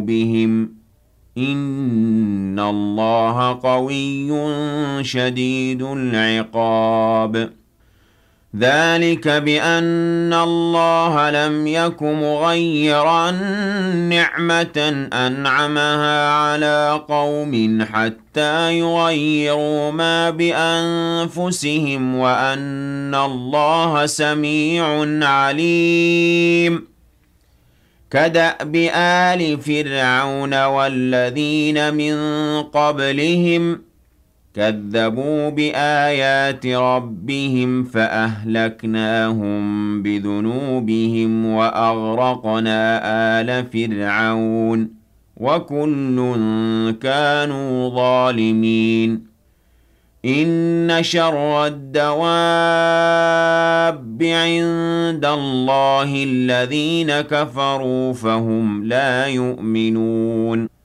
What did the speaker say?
بِهِمْ ۚ إِنَّ اللَّهَ قَوِيٌّ شَدِيدُ الْعِقَابِ. ذَلِكَ بِأَنَّ اللَّهَ لَمْ يَكُ مُغَيِّرًا نِّعْمَةً أَنْعَمَهَا عَلَىٰ قَوْمٍ حَتَّىٰ يُغَيِّرُوا مَا بِأَنفُسِهِمْ وَأَنَّ اللَّهَ سَمِيعٌ عَلِيمٌ. كَدَأْبِ آلِ فِرْعَوْنَ وَالَّذِينَ مِن قَبْلِهِمْ ۚ كَذَّبُوا بِآيَاتِ رَبِّهِمْ فَأَهْلَكْنَاهُم بِذُنُوبِهِمْ وَأَغْرَقْنَا آلَ فِرْعَوْنَ ۚ وَكُلٌّ كَانُوا ظَالِمِينَ. إِنَّ شَرَّ الدَّوَابِّ عِندَ اللَّهِ الَّذِينَ كَفَرُوا فَهُمْ لَا يُؤْمِنُونَ